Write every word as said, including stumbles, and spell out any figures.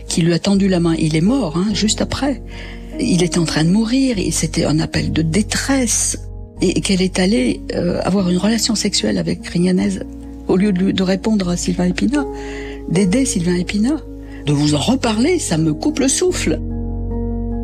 qui lui a tendu la main. Il est mort, hein, juste après. Il était en train de mourir, et c'était un appel de détresse. Et qu'elle est allée euh, avoir une relation sexuelle avec Rignanez, au lieu de, de répondre à Sylvain Épinat, d'aider Sylvain Épinat. De vous en reparler, ça me coupe le souffle.